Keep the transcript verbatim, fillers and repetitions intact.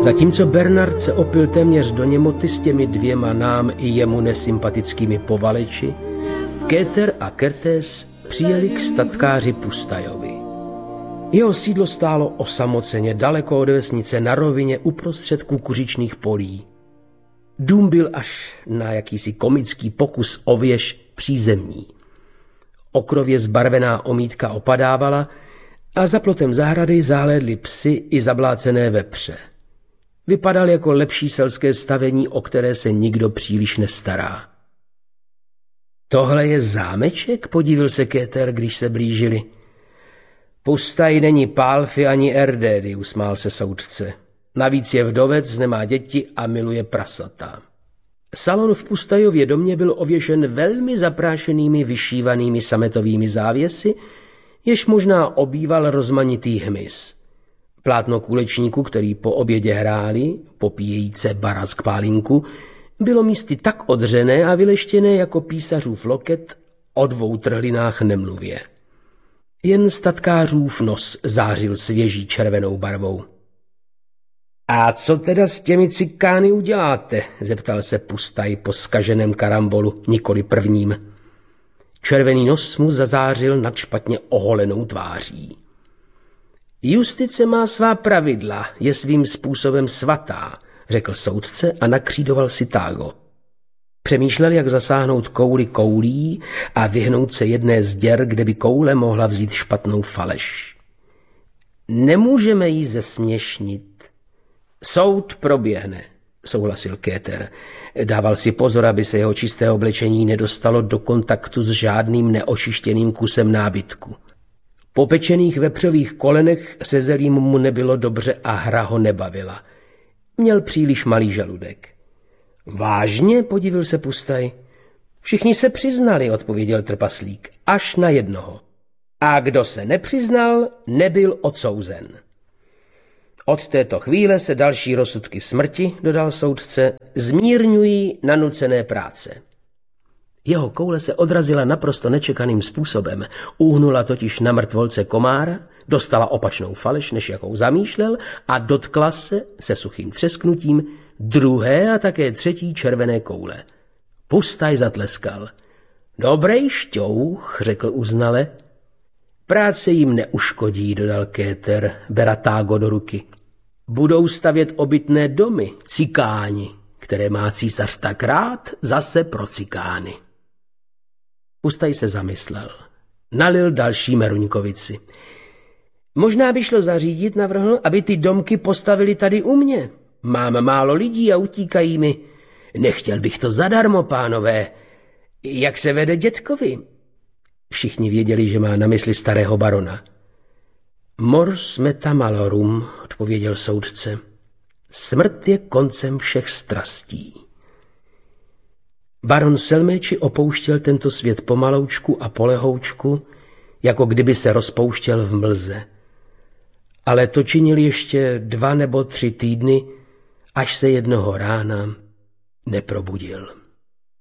Zatímco Bernard se opil téměř do němoty s těmi dvěma nám i jemu nesympatickými povaleči, Kéter a Kertész přijeli k statkáři Pustajovi. Jeho sídlo stálo osamoceně daleko od vesnice na rovině uprostřed kukuřičných polí. Dům byl až na jakýsi komický pokus o věž přízemní. Okrově zbarvená omítka opadávala a za plotem zahrady zahlédli psi i zablácené vepře. Vypadal jako lepší selské stavení, o které se nikdo příliš nestará. Tohle je zámeček, podivil se Kéter, když se blížili. Pustaj není Pálfy ani Erdédy, usmál se soudce. Navíc je vdovec, nemá děti a miluje prasata. Salon v Pustajově domě byl ověšen velmi zaprášenými vyšívanými sametovými závěsy, jež možná obýval rozmanitý hmyz. Plátno kulečníku, který po obědě hráli, popíjejíce barack pálinku, bylo místy tak odřené a vyleštěné jako písařův loket, o dvou trhlinách nemluvě. Jen statkářův nos zářil svěží červenou barvou. A co teda s těmi cikány uděláte? Zeptal se Pustaj po zkaženém karambolu, nikoli prvním. Červený nos mu zazářil nad špatně oholenou tváří. Justice má svá pravidla, je svým způsobem svatá, řekl soudce a nakřídoval si tágo. Přemýšlel, jak zasáhnout kouli koulí a vyhnout se jedné z děr, kde by koule mohla vzít špatnou faleš. Nemůžeme jí zesměšnit. Soud proběhne, souhlasil Kéter. Dával si pozor, aby se jeho čisté oblečení nedostalo do kontaktu s žádným neočištěným kusem nábytku. Po pečených vepřových kolenech se zelím mu nebylo dobře a hra ho nebavila. Měl příliš malý žaludek. Vážně, podivil se Pustaj. Všichni se přiznali, odpověděl trpaslík, až na jednoho. A kdo se nepřiznal, nebyl odsouzen. Od této chvíle se další rozsudky smrti, dodal soudce, zmírňují na nucené práce. Jeho koule se odrazila naprosto nečekaným způsobem. Uhnula totiž na mrtvolce komára, dostala opačnou faleš, než jakou zamýšlel, a dotkla se se suchým třesknutím druhé a také třetí červené koule. Pustaj zatleskal. Dobrej šťouch, řekl uznale. Práce jim neuškodí, dodal Kéter, bera tágo do ruky. Budou stavět obytné domy, cikáni, které má císař tak rád, zase pro cikány. Pustaj se zamyslel. Nalil další meruňkovici. Možná by šlo zařídit, navrhl, aby ty domky postavili tady u mě. Mám málo lidí a utíkají mi. Nechtěl bych to zadarmo, pánové. Jak se vede dětkovi? Všichni věděli, že má na mysli starého barona. Mors meta malorum, odpověděl soudce. Smrt je koncem všech strastí. Baron Selméči opouštěl tento svět pomaloučku a polehoučku, jako kdyby se rozpouštěl v mlze. Ale to činil ještě dva nebo tři týdny, až se jednoho rána neprobudil.